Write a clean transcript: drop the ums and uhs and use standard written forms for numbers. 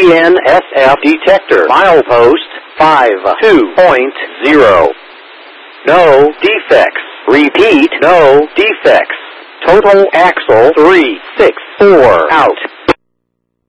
GNSF detector. Milepost 52.0. No defects. Repeat, no defects. Total axle 364 out.